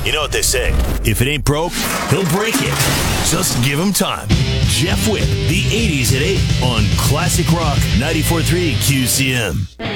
You know what they say, if it ain't broke, he'll break it. Just give him time. Jeff Witt, the 80s at 8 on Classic Rock 94.3 QCM.